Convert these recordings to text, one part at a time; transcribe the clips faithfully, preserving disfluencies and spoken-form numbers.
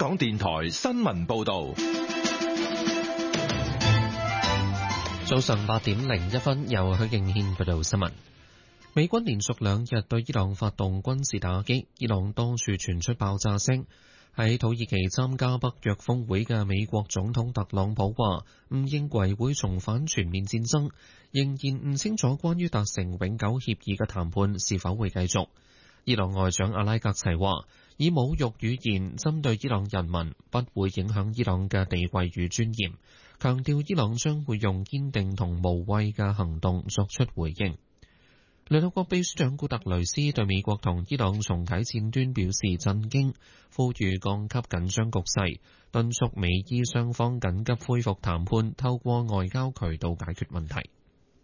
港電台新聞報道。 早上八點零一分，由許敬軒報道新聞。美軍連續兩日對伊朗發動軍事打擊，伊朗多處傳出爆炸聲。喺土耳其參加北約峰會嘅美國總統特朗普話，唔認為會重返全面戰爭，仍然唔清楚關於達成永久協議嘅談判是否會繼續。伊朗外長阿拉格齊話，以侮辱語言針對伊朗人民不會影響伊朗嘅地位與尊嚴，強調伊朗將會用堅定同無畏嘅行動作出回應。聯合國秘書長古特雷斯對美國同伊朗重啟戰端表示震驚，呼籲降級緊張局勢，敦促美伊雙方緊急恢復談判，透過外交渠道解決問題。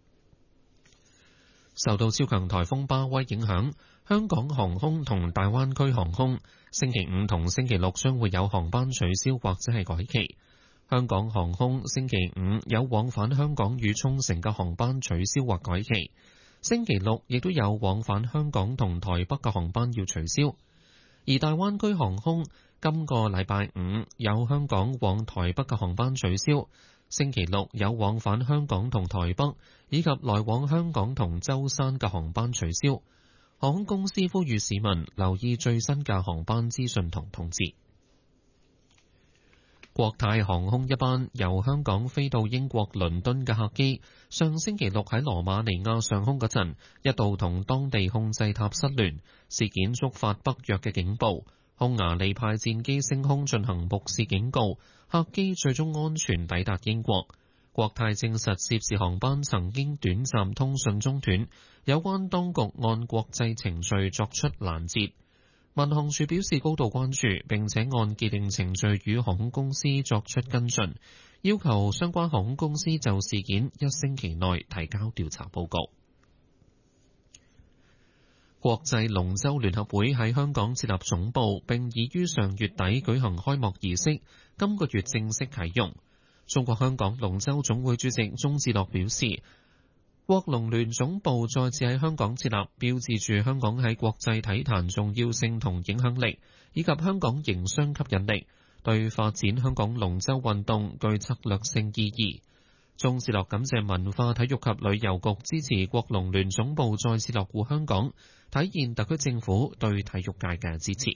受到超強颱風巴威影響，香港航空同大灣區航空星期五同星期六將會有航班取消或者係改期。香港航空星期五有往返香港與沖繩嘅航班取消或改期。星期六亦都有往返香港同台北嘅航班要取消，而大灣區航空今個禮拜五有香港往台北嘅航班取消，星期六有往返香港同台北以及來往香港同舟山嘅航班取消。航空公司呼籲市民留意最新嘅航班資訊同通知。國泰航空一班由香港飛到英國倫敦嘅客機，上星期六喺羅馬尼亞上空嗰陣，一度同當地控制塔失聯，事件觸發北約嘅警報。匈牙利派戰機升空進行目視警告，客機最終安全抵達英國。國泰證實涉事航班曾經短暫通訊中斷，有關當局按國際程序作出攔截。民航處表示高度關注，並且按既定程序與航空公司作出跟進，要求相關航空公司就事件一星期內提交調查報告。國際龍舟聯合會喺香港設立總部，並已於上月底舉行開幕儀式，今個月正式啟用。中國香港龍舟總會主席鍾志樂表示，國龍聯總部再次喺香港設立，標誌住香港喺國際體壇重要性同影響力，以及香港營商吸引力，對發展香港龍舟運動具策略性意義。鍾志樂感謝文化體育及旅遊局支持國龍聯總部再次落戶香港，體現特區政府對體育界嘅支持。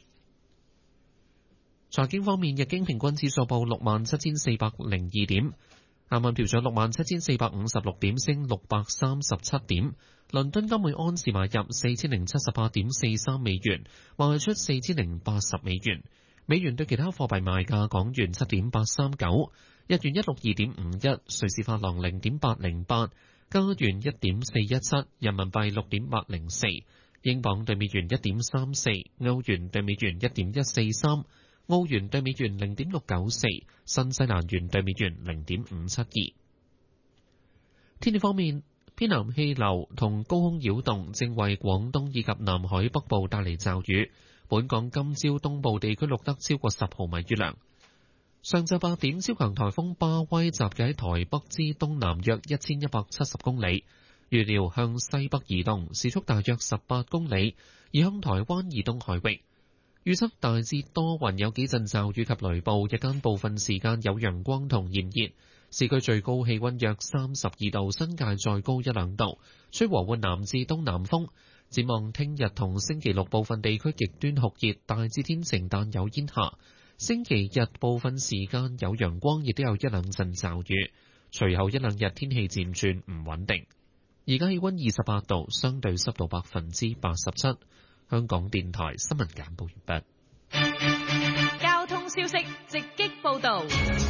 財經方面，日經平均指數報六萬七千四百零二點。啱啱調咗六萬七千四百五十六點，升六百三十七點。倫敦金每安士買入四千零七十八點四三美元，賣出四千零八十美元。美元對其他貨幣賣價：港元七點八三九，日元一六二點五一，瑞士法郎零點八零八，加元一點四一七，人民幣六點八零四，英鎊對美元一點三四，歐元對美元一點一四三。澳元對美元零點六九四，新西蘭元對美元零點五七二。天氣方面，偏南氣流同高空擾動正為廣東以及南海北部帶嚟驟雨。本港今朝東部地區錄得超過十毫米雨量。上晝八點，超強颱風巴威集結喺台北之東南約一千一百七十公里，預料向西北移動，時速大約十八公里，移向台灣以東海域。預測大致多雲，有幾陣驟雨及雷暴，日間部分時間有陽光同炎熱。市區最高氣溫約三十二度，新界再高一兩度，吹和緩南至東南風。展望聽日同星期六部分地區極端酷熱，大致天晴但有煙霞。星期日部分時間有陽光，亦都有一兩陣驟雨。隨後一兩日天氣漸轉唔穩定。而家氣溫二十八度，相對濕度百分之八十七。香港電台新聞簡報完畢。交通消息直擊報道。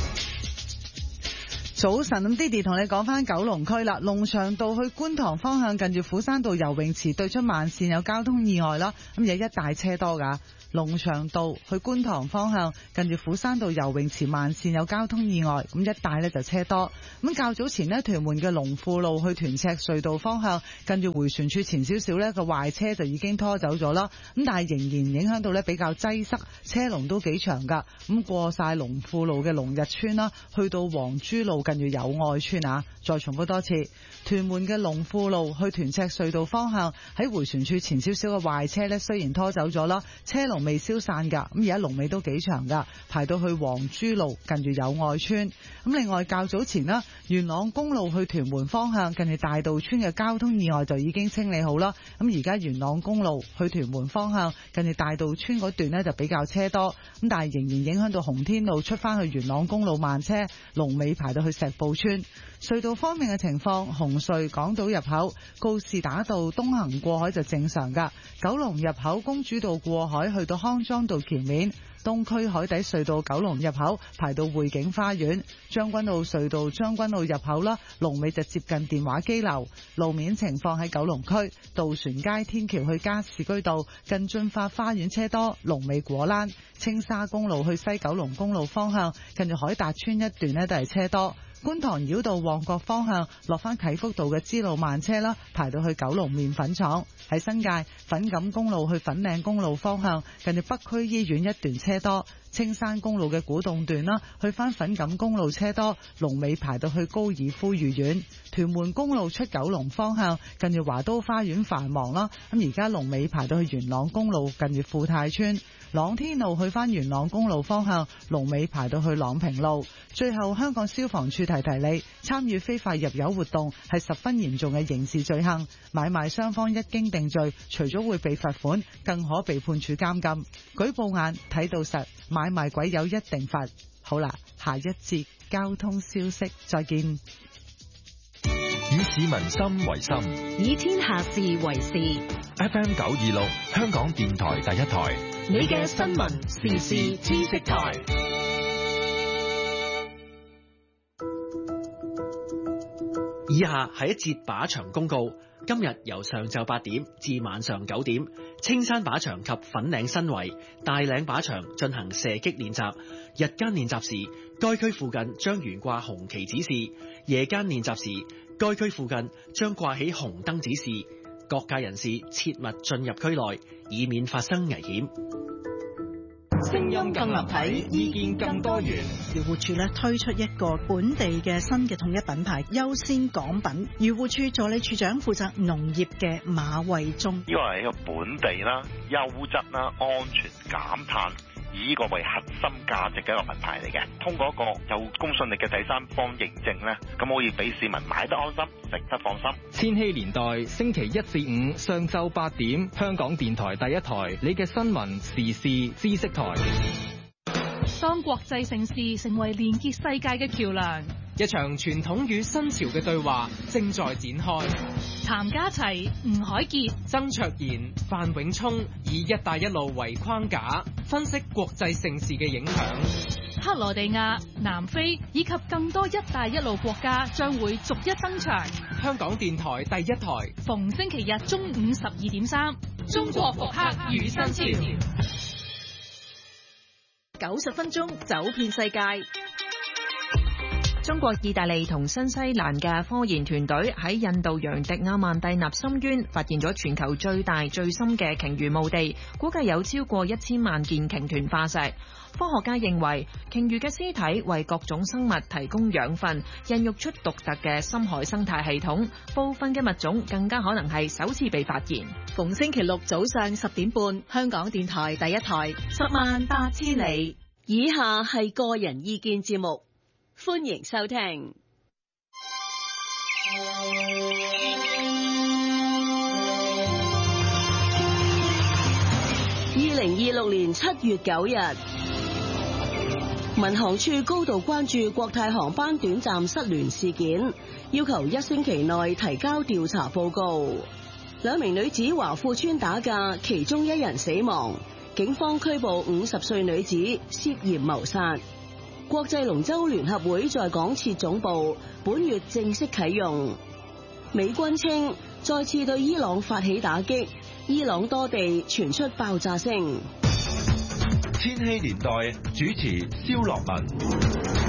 早晨，咁 Didi 同你講翻九龍區啦，龍翔道去觀塘方向近住虎山道游泳池對出慢線有交通意外啦，咁有一大車多噶。龍翔道去觀塘方向近住虎山道游泳池慢線有交通意外，咁一帶呢就車多。咁較早前呢，屯門嘅龍富路去屯赤隧道方向近住迴旋處前少少呢個壞車就已經拖走咗啦，咁但係仍然影響到呢比較擠塞，車龍都幾長噶。咁過晒龍富路嘅龍日村啦，去到黃珠路近住友愛村啊。再重複多次，屯門嘅龍富路去屯赤隧道方向喺迴旋處前少少嘅壞車呢，雖然拖走咗啦，車龍未消散㗎，咁而家龍尾都幾長㗎，排到去黃珠路近住友愛村。咁另外較早前啦，元朗公路去屯門方向近住大道村嘅交通意外就已經清理好啦。咁而家元朗公路去屯門方向近住大道村嗰段呢就比較車多，咁但係仍然影響到洪天路出翻去元朗公路慢車，龍尾排到去石埔村。隧道方面嘅情況，紅隧港島入口告士打道東行過海就正常㗎，九龍入口公主道過海去到康莊道橋面，東區海底隧道九龍入口排到匯景花園，將軍澳隧道將軍澳入口啦，龍尾就接近電話機樓。路面情況喺九龍區渡船街天橋去加士居道近駿發花園車多，龍尾果欄。青沙公路去西九龍公路方向近住海達村一段呢都係車多。觀塘繞道旺角方向落返啟福道嘅支路慢車啦，排到去九龍麵粉廠。喺新界粉錦公路去粉嶺公路方向近住北區醫院一段車多。青山公路嘅古洞段啦，去返粉錦公路車多，龍尾排到去高爾夫御苑。屯門公路出九龍方向近住華都花園繁忙啦，咁而家龍尾排到去元朗公路近住富泰村。朗天路去返元朗公路方向，龍尾排到去朗平路。最後，香港消防處提提你，參與非法入油活動係十分嚴重嘅刑事罪行，買賣雙方一經定罪，除咗會被罰款，更可被判處監禁。舉報眼睇到實，買賣鬼友一定罰。好啦，下一節交通消息再見。 以市民心為心， 以天下事為事。 F M 九二六，香港電台第一台， 你嘅新聞時事知識台。 以下係一節靶場公告。今日由上晝八點至晚上九點，青山靶場及粉嶺新圍、大嶺靶場進行射擊練習。日間練習時，該區附近將懸掛紅旗指示；夜間練習時，該區附近將掛起紅燈指示。各界人士切勿進入區內，以免發生危險。 聲音更立體，意見更多元。 漁護署咧推出一個本地嘅新嘅統一品牌，優先港品。漁護署助理處長負責農業嘅馬慧忠， 呢個係一個本地啦、優質啦、安全、減碳，以呢個為核心價值嘅一個品牌嚟嘅。通過一個有公信力嘅第三方認證咧，咁可以俾市民買得安心，食得放心。 千禧年代星期一至五上晝八點，香港電台第一台，你嘅新聞時事知識台。 當國際盛事成為連結世界嘅橋樑， 一場傳統與新潮嘅對話正在展開。 譚家齊、吳海傑、 曾卓賢、范永聰以一帶一路為框架，分析國際盛事嘅影響。 克羅地亞、南非以及更多一帶一路國家將會逐一登場。 香港電台第一台， 逢星期日中午十二點三，中國復刻與新潮。 九十分鐘走遍世界。 中國、意大利同新西蘭嘅科研團隊喺印度洋迪亞曼蒂納深淵發現咗全球最大最深嘅鯨魚墓地，估計有超過一千萬件鯨豚化石。科學家認為，鯨魚嘅屍體為各種生物提供養分，孕育出獨特嘅深海生態系統。部分嘅物種更加可能係首次被發現。 逢星期六早上十點半，香港電台第一台，十萬八千里。以下係個人意見節目，歡迎收聽。二零二六年七月九日，民航處高度關注國泰航班短暫失聯事件，要求一星期內提交調查報告。兩名女子華富邨打架，其中一人死亡，警方拘捕五十歲女子涉嫌謀殺。國際龍舟聯合會在港設總部，本月正式啟用。美軍稱再次對伊朗發起打擊，伊朗多地傳出爆炸聲。 千禧年代主持蕭樂文。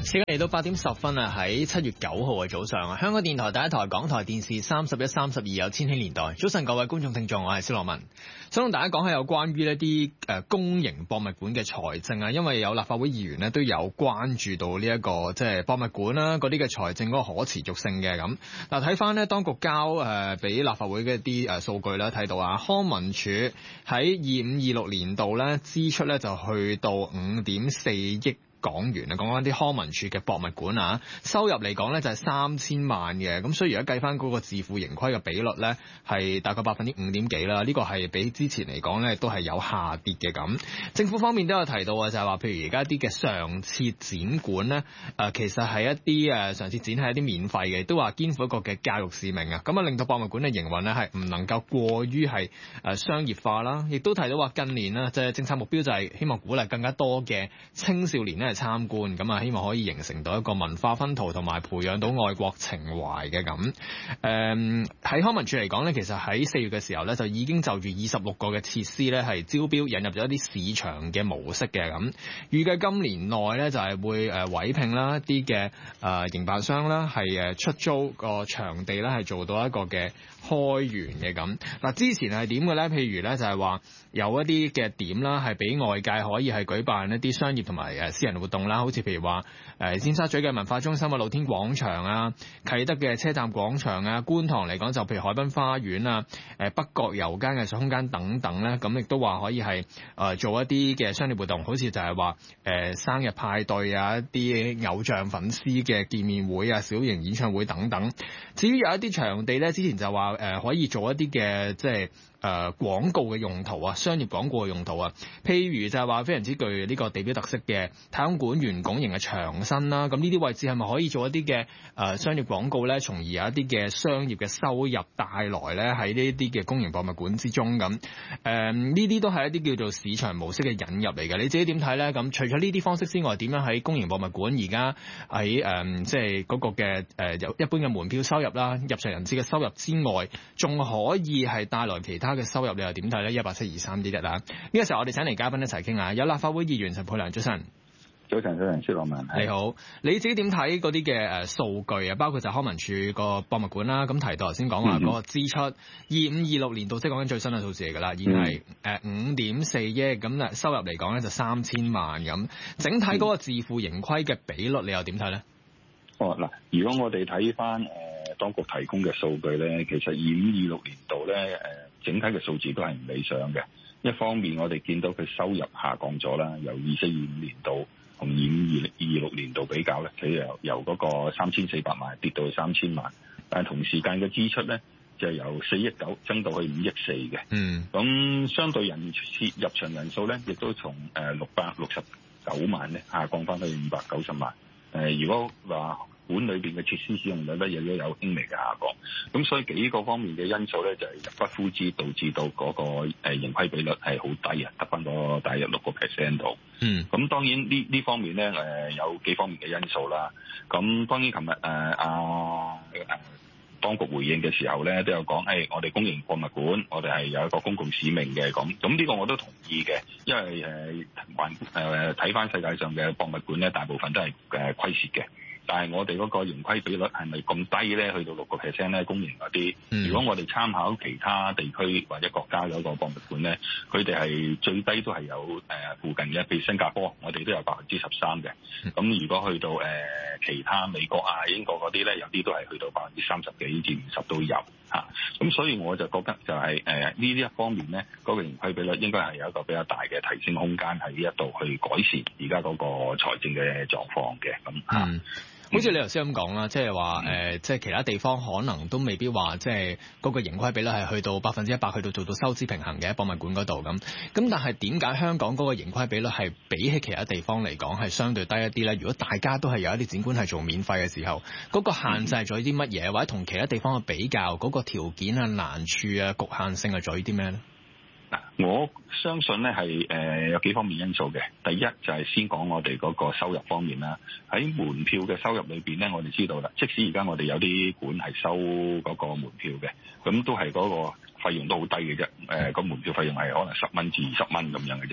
時間嚟到八點十分啊！喺七月九號嘅早上啊，香港電台第一台、港台電視三十一、三十二有千禧年代。早晨各位觀眾聽眾，我係蕭樂文，想同大家講下有關於一啲誒公營博物館嘅財政啊，因為有立法會議員呢都有關注到呢、這、一個即係、就是、博物館啦嗰啲嘅財政嗰個可持續性嘅咁。嗱，睇翻呢當局交誒俾立法會嘅一啲誒數據啦，睇到啊康文署喺二五二六年度咧支出咧就去到五點四億港元啊，講緊啲康文署嘅博物館啊，收入嚟講咧就係三千萬嘅，咁所以而家計翻嗰個自負盈虧嘅比率咧係大概百分之五點幾啦，呢個係比之前嚟講咧都係有下跌嘅咁。政府方面都有提到啊，就係話譬如而家啲嘅常設展館咧，誒其實係一啲誒常設展係一啲免費嘅，都話肩負一個嘅教育使命啊，咁啊令到博物館嘅營運咧係唔能夠過於係誒商業化啦，亦都提到話近年啦，即係政策目標就係希望鼓勵更加多嘅青少年咧參觀，咁啊希望可以形成到一個文化薰陶同埋培養到愛國情懷嘅咁。誒喺康文署嚟講咧，其實喺四月嘅時候咧，就已經就住二十六個嘅設施咧係招標引入咗一啲市場嘅模式嘅咁。預計今年內咧就係會誒委聘啦一啲嘅誒營辦商啦，係誒出租個場地咧係做到一個嘅開源嘅咁。嗱之前係點嘅咧？譬如咧就係話有一啲嘅點啦，係俾外界可以係舉辦一啲商業同埋誒私人活動啦，好似譬如話誒尖沙咀嘅文化中心嘅露天廣場啊，啟德嘅車站廣場啊，觀塘嚟講就譬如海濱花園啊，誒北角油間藝術空間等等咧，咁亦都話可以係誒做一啲嘅商業活動，好似就係話誒生日派對啊，一啲偶像粉絲嘅見面會啊，小型演唱會等等。至於有一啲場地咧，之前就話誒可以做一啲嘅即係誒、呃、廣告嘅用途啊，商業廣告嘅用途啊，譬如就係話非常之具呢個地標特色嘅太空館圓拱形嘅牆身啦，咁呢啲位置係咪可以做一啲嘅誒商業廣告咧，從而有一啲嘅商業嘅收入帶來咧喺呢啲嘅公營博物館之中咁？誒呢啲都係一啲叫做市場模式嘅引入嚟嘅，你自己點睇咧？咁除咗呢啲方式之外，點樣喺公營博物館而家喺誒即係嗰個嘅誒有一般嘅門票收入啦、入場人次嘅收入之外，仲可以係帶來其他嘅收入，你又點睇咧？一八七二三一一啦，呢個時候我哋請嚟嘉賓一齊傾下。有立法會議員陳沛良，早晨。 早晨，早晨，蕭樂文。 你好，你自己點睇嗰啲嘅誒數據啊？包括就康文署個博物館啦，咁提到頭先講話嗰個支出，二五二六年度即係講緊最新嘅數字嚟㗎啦，已經係誒五點四億，咁啊收入嚟講咧就三千萬咁。整體嗰個自負盈虧嘅比率，你又點睇咧？ 哦嗱，如果我哋睇翻誒當局提供嘅數據咧，其實二五二六年度咧誒整體嘅數字都係唔理想嘅。一方面我哋見到佢收入下降咗啦，由二四二五年度同二五二二六年度比較咧，佢由由嗰個三千四百萬跌到去三千萬，但係同時間嘅支出咧就由四億九增到去五億四嘅。嗯，咁相對人次入場人數咧，亦都從誒六百六十九萬咧下降翻去五百九十萬。誒、呃，如果話館裏邊嘅設施使用率咧，亦都有輕微嘅下降。咁所以幾個方面嘅因素咧，就係、是、入不敷支，導致到嗰個誒盈虧比率係好低啊，得翻個大約六個 percent 度。嗯。咁當然呢呢方面咧，誒、呃、有幾方面嘅因素啦。咁當然琴日誒阿誒當局回應嘅時候咧，都有講，誒、哎、我哋公營博物館，我哋係有一個公共使命嘅。咁咁呢個我都同意嘅，因為誒環誒睇翻世界上嘅博物館咧，大部分都係誒虧蝕嘅。但係我哋嗰個盈虧比率係咪咁低咧？去到六個 percent 咧，公營嗰啲。如果我哋參考其他地區或者國家嗰個博物館咧，佢哋係最低都係有誒、呃、附近嘅，譬如新加坡，我哋都有百分之十三嘅。咁如果去到誒、呃、其他美國啊、英國嗰啲咧，有啲都係去到百分之三十幾至五十都有嚇。咁、啊、所以我就覺得就係誒呢啲一方面咧，嗰、那個盈虧比率應該係有一個比較大嘅提升空間喺呢一度去改善而家嗰個財政嘅狀況嘅咁嚇。嗯好似你頭先咁講啦，即係話誒，即係其他地方可能都未必話，即係嗰個盈虧比率係去到百分之一百，去到做到收支平衡嘅博物館嗰度咁。咁但係點解香港嗰個盈虧比率係比起其他地方嚟講係相對低一啲咧？如果大家都係有一啲展館係做免費嘅時候，嗰個限制咗啲乜嘢，或者同其他地方嘅比較，嗰個條件啊、難處啊、局限性係在於啲咩咧？ 嗱，我相信咧係誒有幾方面因素嘅。第一就係先講我哋嗰個收入方面啦。喺門票嘅收入裏邊咧，我哋知道啦，即使而家我哋有啲館係收嗰個門票嘅，咁都係嗰個費用都好低嘅啫。誒、呃，個門票費用係可能十蚊至二十蚊咁樣嘅啫。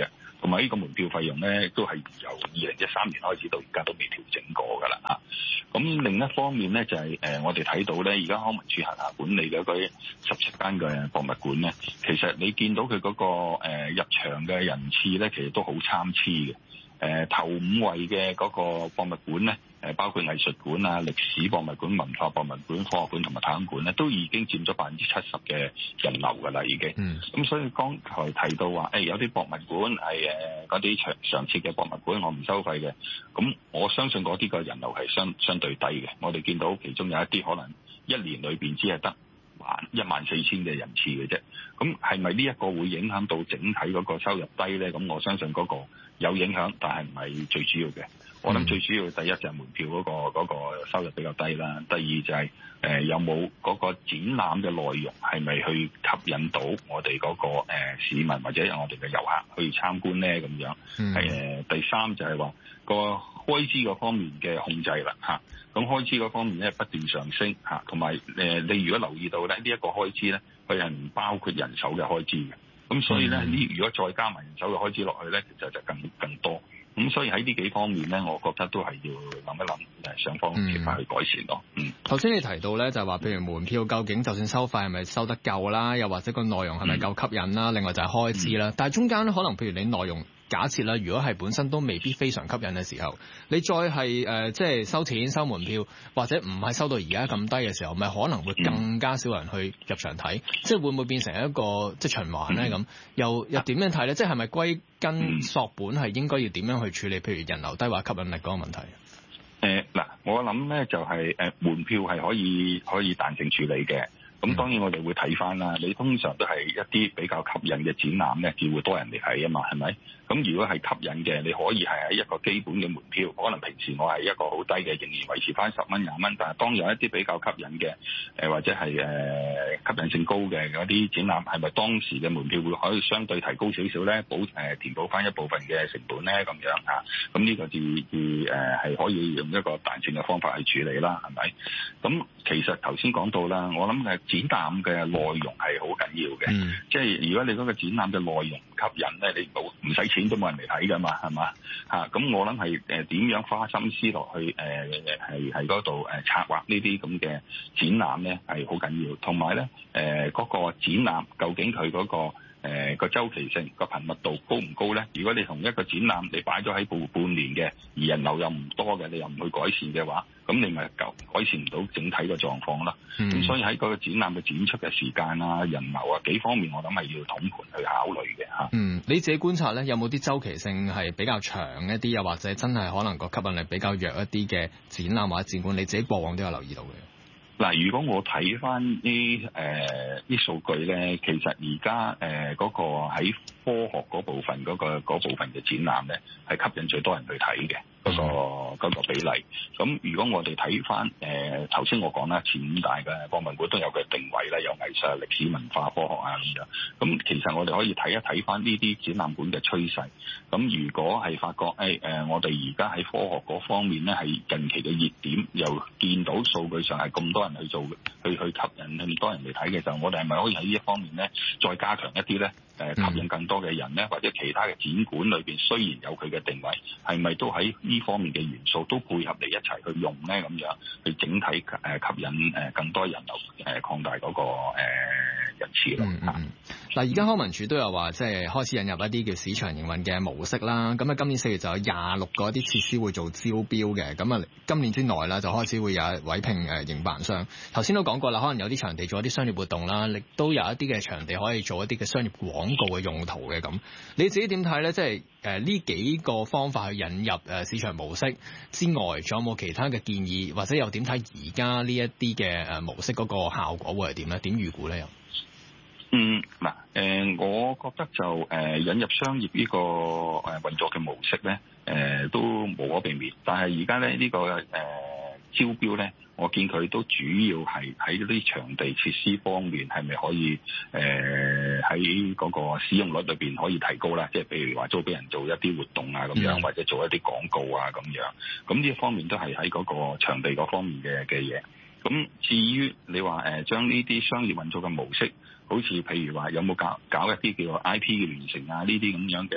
同埋呢個門票費用咧都係由二零一三年開始到而家都未調整過㗎啦嚇。咁另一方面咧就係、是、誒、呃、我哋睇到咧，而家康文署轄下管理嘅嗰十七間嘅博物館咧，其實你見到佢嗰、那個、呃、入場嘅人次咧，其實都好參差嘅。誒、呃、頭五位嘅嗰個博物館咧，誒包括藝術館啊、歷史博物館、文化博物館、科學館同埋太空館咧，都已經佔咗百分之七十嘅人流㗎啦，已經。嗯。咁所以剛才提到話，誒、欸、有啲博物館係誒嗰啲常常設嘅博物館，我唔收費嘅。咁我相信嗰啲個人流係相相對低嘅。我哋見到其中有一啲可能一年裏邊只係得萬一萬四千嘅人次嘅啫。咁係咪呢一個會影響到整體嗰個收入低咧？咁我相信嗰個有影響，但係唔係最主要嘅。我諗最主要第一就係門票嗰、嗰個嗰個收入比較低啦。第二就係、是、誒、呃、有冇嗰個展覽嘅內容係咪去吸引到我哋嗰、嗰個、呃、市民或者我哋嘅遊客去參觀咧？咁樣係誒。第三就係話個開支嗰方面嘅控制啦嚇。咁、啊、開支嗰方面咧不斷上升嚇，同埋誒你如果留意到咧呢一、呢個開支咧，佢係唔包括人手嘅開支嘅。咁所以咧，呢如果再加埋人手嘅開支落去咧，其實就更更多。咁所以喺呢幾方面咧，我覺得都係要諗一諗，誒想方設法去改善咯。嗯。頭先你提到咧，就係話，譬如門票究竟就算收費係咪收得夠啦，又或者個內容係咪夠吸引啦，嗯、另外就係開支啦。嗯、但係中間咧，可能譬如你內容假設啦，如果係本身都未必非常吸引嘅時候，你再係誒、呃、即係收錢收門票，或者唔係收到而家咁低嘅時候，咪可能會更加少人去入場睇，嗯、即係會唔會變成一個即係循環咧？咁、嗯、又又點樣睇咧？即係係咪歸根溯本係應該要點樣去處理？譬如人流低或吸引力嗰個問題？誒嗱、呃，我諗咧就係、是、誒、呃、門票係可以可以彈性處理嘅。咁當然我哋會睇翻啦。你通常都係一啲比較吸引嘅展覽咧，叫會多人嚟睇啊嘛，係咪？咁如果係吸引嘅，你可以係喺一個基本嘅門票，可能平時我係一個好低嘅，仍然維持翻十蚊廿蚊。但係當有一啲比較吸引嘅，誒、呃、或者係誒、呃、吸引性高嘅嗰啲展覽，係咪當時嘅門票會可以相對提高少少咧？補誒、呃、填補翻一部分嘅成本咧，咁樣嚇。咁、啊、呢個至至誒係可以用一個彈性嘅方法去處理啦，係咪？咁其實頭先講到啦，我諗誒展覽嘅內容係好緊要嘅，嗯、即係如果你嗰個展覽嘅內容唔吸引咧，你冇唔使錢都冇人嚟睇噶嘛，係嘛嚇？咁、啊、我諗係誒點樣花心思落去誒係係嗰度誒策劃呢啲咁嘅展覽咧係好緊要，同埋咧誒嗰個展覽究竟佢嗰、嗰個誒個週期性個頻密度高唔高咧？如果你同一個展覽你擺咗喺半半年嘅，而人流又唔多嘅，你又唔去改善嘅話，咁你咪改改善唔到整體嘅狀況啦。咁、嗯、所以喺嗰個展覽嘅展出嘅時間啊、人流啊幾方面，我諗係要統盤去考慮嘅嚇。嗯，你自己觀察咧，有冇啲週期性係比較長一啲，又或者真係可能個吸引力比較弱一啲嘅展覽或者展館，你自己過往都有留意到嘅？嗱，如果我睇翻啲誒啲數據咧，其實而家誒嗰個喺科學嗰部分嗰、嗰個部分嘅展覽咧，係吸引最多人去睇嘅嗰個嗰個比例。咁如果我哋睇翻誒頭先我講啦，前五大嘅博物館都有嘅定位啦，有藝術、歷史、文化、科學啊咁樣。咁其實我哋可以睇一睇翻呢啲展覽館嘅趨勢。咁如果係發覺誒誒、哎呃，我哋而家喺科學嗰方面咧係近期嘅熱點，又見到數據上係咁多人去做，去去吸引咁多人嚟睇嘅時候，我哋係咪可以喺呢一方面咧再加強一啲咧？誒吸引更多嘅人咧，或者其他嘅展館裏邊雖然有佢嘅定位，係咪都喺呢方面嘅元素都配合嚟一齊去用咧？咁樣去整體誒吸引誒更多人流，誒擴大嗰個誒人次咯。嗯嗯。嗱，而家康文署都有話，即係開始引入一啲叫市場營運嘅模式啦。咁啊，今年四月就有廿六個一啲設施會做招標嘅。咁啊，今年之內啦，就開始會有委聘誒營辦商。頭先都講過啦，可能有啲場地做一啲商業活動啦，亦都有一啲嘅場地可以做一啲嘅商業廣告嘅用途嘅。咁你自己點睇咧？即係誒呢幾個方法去引入誒市場模式之外，仲有冇其他嘅建議，或者又點睇而家呢一啲嘅誒模式嗰個效果會係點咧？點預估咧又？嗯，嗱，誒，我覺得就誒、呃、引入商業呢個誒運作嘅模式咧，誒、呃、都無可避免。但係而家咧呢、這個誒、呃、招標咧，我見佢都主要係喺啲場地設施方面，係咪可以誒喺嗰個使用率裏邊可以提高啦？即係譬如話租俾人做一啲活動啊咁樣，或者做一啲廣告啊咁樣。咁呢一方面都係喺嗰個場地嗰方面嘅嘅嘢。咁至於你話誒將呢啲商業運作嘅模式，好似譬如話有冇搞搞一啲叫做 I P 嘅聯乘啊，呢啲咁樣嘅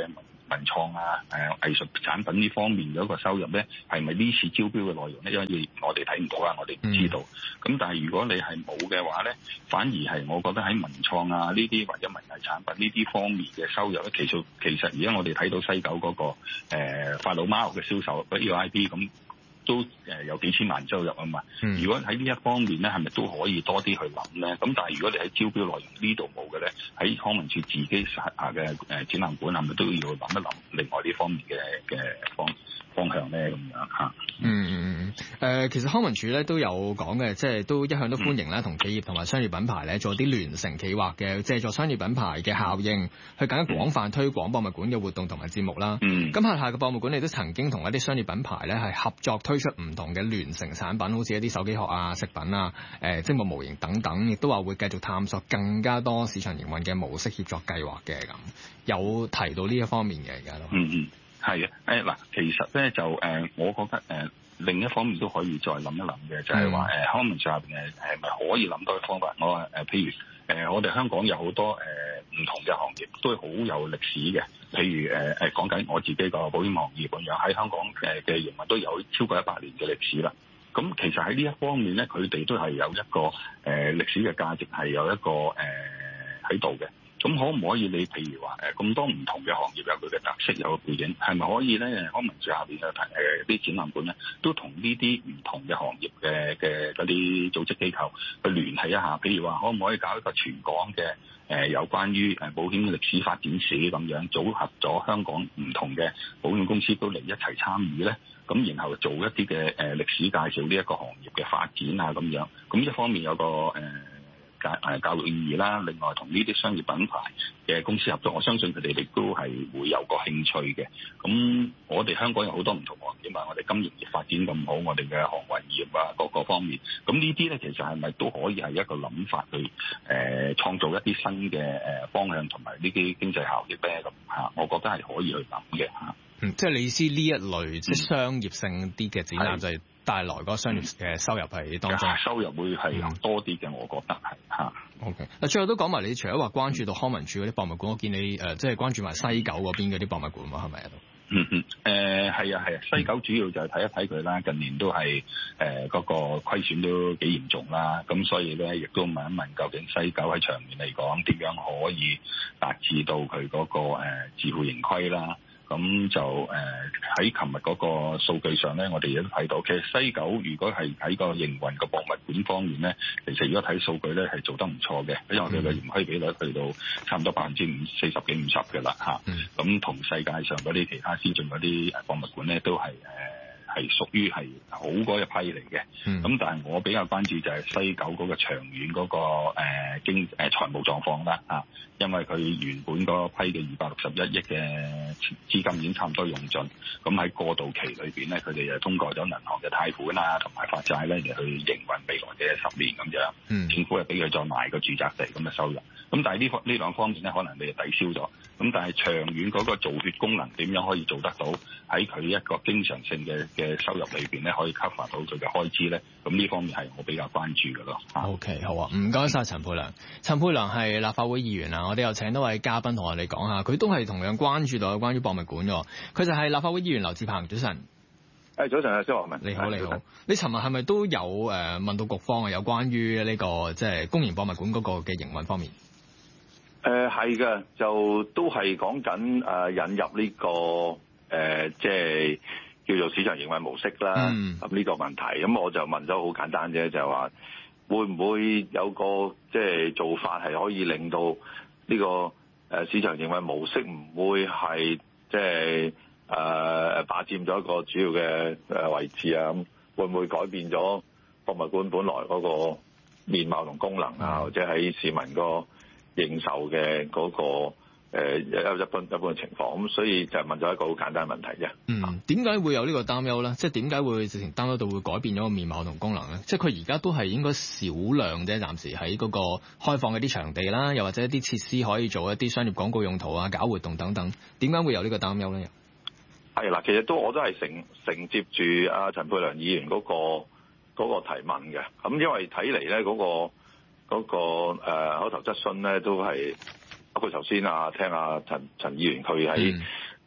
文創啊、誒、呃、藝術產品呢方面嘅一個收入咧，係咪呢次招標嘅內容咧？因為我哋睇唔到啊，我哋唔知道。咁、嗯、但係如果你係冇嘅話咧，反而係我覺得喺文創啊呢啲或者文藝產品呢啲方面嘅收入咧，其實其實而家我哋睇到西九嗰、那個誒、呃、法老貓嘅銷售 E I P 咁。都誒有幾千萬收入啊嘛，嗯、如果喺呢一方面咧，係咪都可以多啲去諗咧？咁但係如果你喺招標內容呢度冇嘅咧，喺康文署自己轄下嘅誒展覽館係咪都要諗一諗另外呢方面嘅嘅方方向咧？咁樣嚇。嗯嗯嗯誒，其實康文署咧都有講嘅，即係都一向都歡迎啦，同企業同埋商業品牌咧做啲聯乘企劃嘅，借助商業品牌嘅效應，去更加廣泛推廣博物館嘅活動同埋節目啦。嗯。咁轄下嘅博物館亦都曾經同一啲商業品牌咧係合作推出唔同嘅聯乘產品，好似一啲手機殼啊、食品啊、誒積木模型等等，亦都話會繼續探索更加多市場營運嘅模式協作計劃嘅咁，有提到呢一方面嘅而家都。嗯嗯， 係啊，誒嗱，其實咧就誒，我覺得誒、呃、另一方面都可以再諗一諗嘅，就係話誒康文署入邊誒係咪可以諗到嘅方法？我話誒、呃，譬如誒、呃、我哋香港有好多誒唔、呃、同嘅行業都係好有歷史嘅。譬如誒誒講緊我自己個保險行業咁樣，喺香港誒嘅營運都有超過一百年嘅歷史啦。咁其實喺呢一方面咧，佢哋都係有一個誒、呃、歷史嘅價值，係有一個誒喺度嘅。咁、呃、可唔可以你譬如話誒咁多唔同嘅行業有佢嘅特色，有個背景，係咪可以咧？康文署下邊嘅誒啲展覽館咧，都同呢啲唔同嘅行業嘅嘅嗰啲組織機構去聯繫一下？譬如話可唔可以搞一個全港嘅？誒、呃、有關於誒保險歷史發展史咁樣，組合咗香港唔同嘅保險公司都嚟一齊參與咧，咁然後做一啲嘅誒歷史介紹呢一個行業嘅發展啊咁樣，咁一方面有個誒。呃教誒教育意義啦，另外同呢啲商業品牌嘅公司合作，我相信佢哋亦都係會有個興趣嘅。咁我哋香港有好多唔同行業啊，我哋金融業發展咁好，我哋嘅航運業啊各個方面，咁呢啲咧其實係咪都可以係一個諗法去誒、呃、創造一啲新嘅誒方向同埋呢啲經濟效益咧？咁嚇，我覺得係可以去諗嘅嚇。 嗯，即係你意思呢一類即係商業性啲嘅展覽就係帶來嗰個商業嘅收入係當中， 收入會係多啲嘅，我覺得係嚇。 OK，嗱最後都講埋，你除咗話關注到康文署嗰啲博物館，我見你誒即係關注埋西九嗰邊嗰啲博物館喎，係咪啊？都嗯嗯誒係啊係啊，西九主要就係睇一睇佢啦。近年都係誒嗰個虧損都幾嚴重啦，咁所以咧亦都問一問，究竟西九喺長遠嚟講點樣可以達至到佢嗰個誒自負盈虧啦？咁就誒喺琴日嗰個數據上咧，我哋亦都睇到，其實西九如果係喺個營運個博物館方面咧，其實如果睇數據咧係做得唔錯嘅，因為我哋嘅盈虧比率去到差唔多百分之五四十幾五十嘅啦嚇。咁同世界上嗰啲其他先進嗰啲博物館咧都係誒係屬於係好嗰一批嚟嘅。咁、嗯、但係我比較關注就係西九嗰個長遠嗰、嗰個誒、呃、經誒、呃、財務狀況啦嚇。因為佢原本嗰批嘅二百六十一億嘅資金已經差唔多用盡，咁喺過渡期裏邊咧，佢哋就通過咗銀行嘅貸款啊，同埋發債咧，嚟去營運未來嘅十年咁樣。嗯，政府又俾佢再賣個住宅地咁嘅收入。咁但係呢方呢兩方面咧，可能你係抵消咗。咁但係長遠嗰個造血功能點樣可以做得到？喺佢一個經常性嘅嘅收入裏邊咧，可以 cover 到佢嘅開支咧。咁呢方面係我比較關注嘅咯。 OK， 好啊，唔該晒陳沛良。陳沛良係立法會議員啊，我哋又請多位嘉賓同我哋講下，佢都係同樣關注到有關於博物館嘅。佢就係立法會議員劉智鵬，早晨。 誒，早晨啊，蕭樂文。 你好，你好。你尋日係咪都有誒問到局方啊？有關於呢、這個即係、就是、公營博物館嗰個嘅營運方面？ 誒係嘅，就都係講緊誒引入呢、這個誒即係叫做市場營運模式啦。咁呢、嗯、個問題，咁我就問咗好簡單啫，就係、是、話會唔會有個即係、就是、做法係可以令到呢個誒市場營運模式唔會係即係誒霸佔咗一個主要嘅誒位置啊？咁會唔會改變咗博物館本來嗰個面貌同功能啊？或者喺市民個認受嘅嗰、那個誒一、呃、一般一般嘅情況，咁所以就問咗一個好簡單嘅問題啫。 嗯，點解會有呢個擔憂咧？即係點解會直情擔憂到會改變咗個面貌同功能咧？即係佢而家都係應該少量啫，暫時喺嗰個開放嘅啲場地啦，又或者一啲設施可以做一啲商業廣告用途啊、搞活動等等。點解會有呢個擔憂咧？ 係啦，其實都我都係承承接住阿陳沛良議員嗰、那個嗰、那個提問嘅。咁因為睇嚟咧嗰個。嗰、那個誒、呃、口頭質詢咧，都係包括頭先啊，聽阿陳陳議員佢喺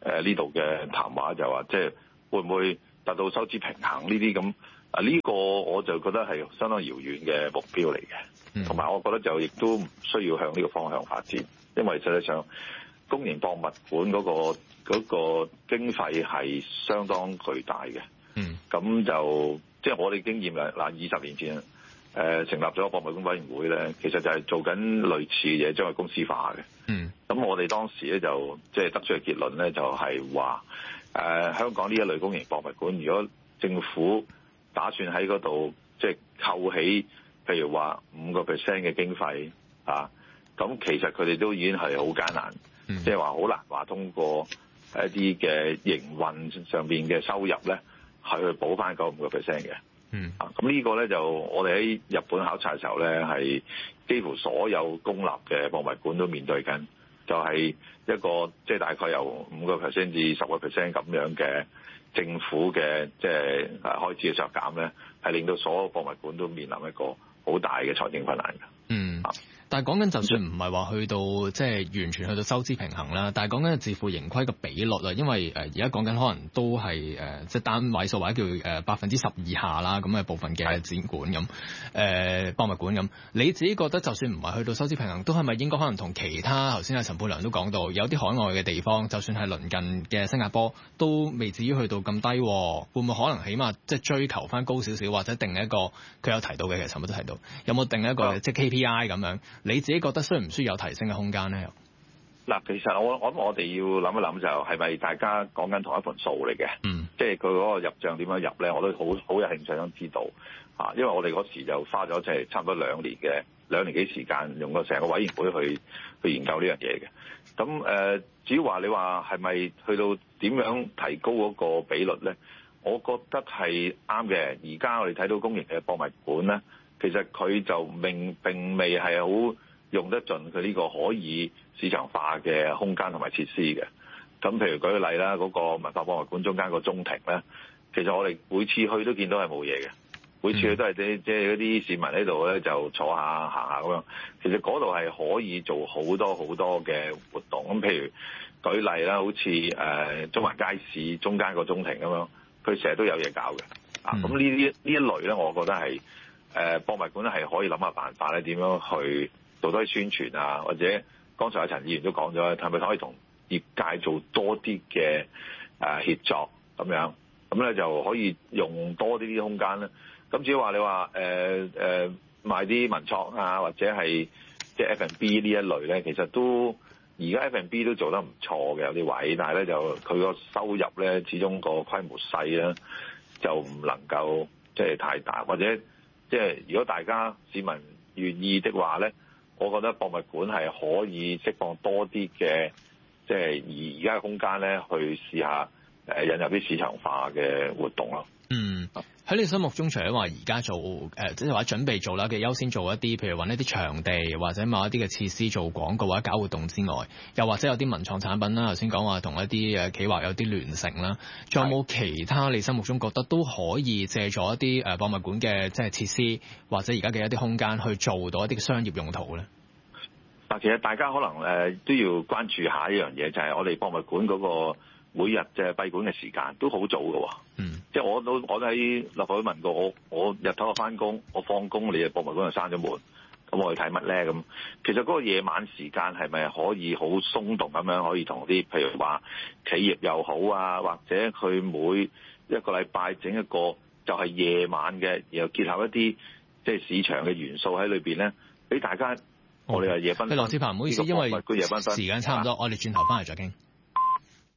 誒呢度嘅談話，就話即係會唔會達到收支平衡呢啲咁啊？呢、呢個我就覺得係相當遙遠嘅目標嚟嘅，同埋、嗯、我覺得就亦都唔需要向呢個方向發展，因為實際上公營博物館嗰、嗰個嗰、嗰個經費係相當巨大嘅。嗯，咁就即係、就是、我哋經驗啦，嗱，二十年前誒、呃、成立咗博物館委員會咧，其實就係做緊類似嘅嘢，將佢公司化嘅。嗯，咁我哋當時咧就即係、就是、得出嘅結論咧，就係話誒香港呢一類公營博物館，如果政府打算喺嗰度即係扣起，譬如話五個 percent 嘅經費啊，咁其實佢哋都已經係好艱難，即係話好難話通過一啲嘅營運上邊嘅收入咧，係去補翻嗰五個 percent 嘅。嗯，啊，咁呢個咧就我哋喺日本考察嘅時候咧，係幾乎所有公立嘅博物館都面對緊，就係、是、一個即係、就是、大概由五個 percent 至十個 percent 咁樣嘅政府嘅即係誒開支嘅削減咧，係令到所有博物館都面臨一個好大嘅財政困難嘅。嗯。啊但係講緊就算唔係話去到即係完全去到收支平衡啦，但係講緊自負盈虧嘅比率啦，因為誒而家講緊可能都係誒即係單位數或者叫誒百分之十以下啦，咁嘅部分嘅展館咁誒、呃、博物館咁，你自己覺得就算唔係去到收支平衡，都係咪應該可能同其他頭先阿陳沛良都講到，有啲海外嘅地方，就算係鄰近嘅新加坡，都未至於去到咁低，會唔會可能起碼即係追求翻高少少，或者定一個佢有提到嘅，其實陳沛都提到，有冇定一個、嗯、即係 K P I 咁樣？你自己覺得需唔需要有提升嘅空間咧？ 嗱，其實我我諗我哋要諗一諗就係咪大家講緊同一盤數嚟嘅？嗯，即係佢嗰個入帳點樣入咧？我都好好有興趣想知道嚇，因為我哋嗰時就花咗即係差唔多兩年嘅兩年幾時間，用個成個委員會去去研究呢樣嘢嘅。咁誒、呃，至於話你話係咪去到點樣提高嗰個比率咧？我覺得係啱嘅。而家我哋睇到公營嘅博物館咧，其實佢就並並未係好用得盡佢呢個可以市場化嘅空間同埋設施嘅。咁譬如舉個例啦，嗰個文化博物館中間個中庭咧，其實我哋每次去都見到係冇嘢嘅，每次去都係啲即係嗰啲市民喺度咧就坐下行下咁樣。其實嗰度係可以做好多好多嘅活動。咁譬如舉例啦，好似誒中環街市中間個中庭咁樣，佢成日都有嘢搞嘅。啊，咁呢啲呢一類咧，我覺得係。誒博物館咧係可以諗下辦法咧，點樣去做多啲宣傳啊，或者剛才阿陳議員都講咗，係咪可以同業界做多啲嘅誒協作咁樣？咁咧就可以用多啲啲空間咧。咁至於話你話誒誒賣啲文創啊，或者係即係 F and B 呢一類咧，其實都而家 F and B 都做得唔錯嘅，有啲位，但係咧就佢個收入咧始終個規模細咧，就唔能夠即係太大，或者。即係如果大家市民願意的話咧，我覺得博物館係可以釋放多啲嘅，即係而而家嘅空間咧，去試下誒引入啲市場化嘅活動咯。嗯， 喺你心目中，除咗話而家做誒，即係話準備做啦嘅優先做一啲，譬如揾一啲場地或者某一啲嘅設施做廣告或者搞活動之外，又或者有啲文創產品啦，頭先講話同一啲誒企劃有啲聯乘啦，仲有冇其他你心目中覺得都可以借助一啲誒博物館嘅即係設施或者而家嘅一啲空間去做到一啲商業用途咧？ 嗱，其實大家可能誒都要關注下一樣嘢，就係、是、我哋博物館嗰個每日嘅閉館嘅時間都好早㗎喎。嗯，即係我都我都喺立法會問過我，我日頭我翻工，我放工你嘅博物館就閂咗門，咁我去睇乜咧？咁其實嗰個夜晚時間係咪可以好鬆動咁樣可以同啲譬如話企業又好啊，或者佢每一個禮拜整一個就係夜晚嘅，然後結合一啲即係市場嘅元素喺裏邊咧，俾大家。我哋係夜繽紛。羅智鵬，唔好意思，因為時間差唔多，我哋轉頭翻嚟再傾。